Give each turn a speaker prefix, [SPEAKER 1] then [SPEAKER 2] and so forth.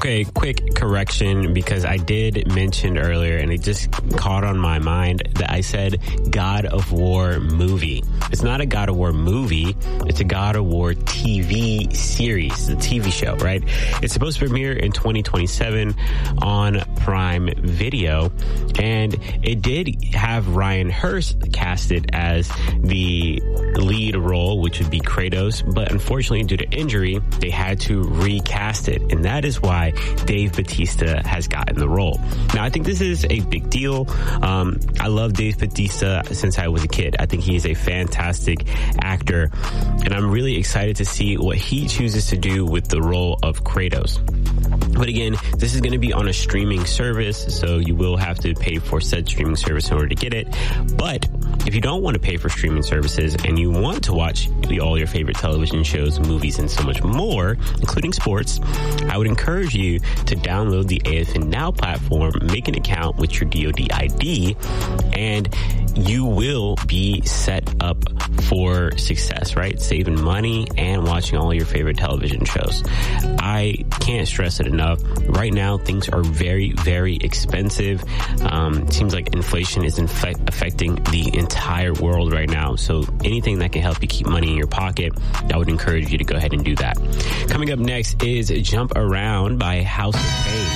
[SPEAKER 1] Okay, quick correction, because I did mention earlier, and it just caught on my mind, that I said God of War movie. It's not a God of War movie. It's a God of War TV series, the TV show, right? It's supposed to premiere in 2027 on Prime Video, and it did have Ryan Hurst casted as the lead role, which would be Kratos, but unfortunately, due to injury, they had to recast it, and that is why Dave Bautista has gotten the role. Now, I think this is a big deal. I love Dave Bautista since I was a kid. I think he is a fantastic actor, and I'm really excited to see what he chooses to do with the role of Kratos. But again, this is going to be on a streaming service, so you will have to pay for said streaming service in order to get it. But if you don't want to pay for streaming services and you want to watch all your favorite television shows, movies, and so much more, including sports, I would encourage you to download the AFN Now platform, make an account with your DoD ID, and you will be set up for success, right? Saving money and watching all your favorite television shows. I can't stress it enough. Right now, things are very, very expensive. Seems like inflation is affecting the entire world right now. So anything that can help you keep money in your pocket, I would encourage you to go ahead and do that. Coming up next is Jump Around by House of Pain.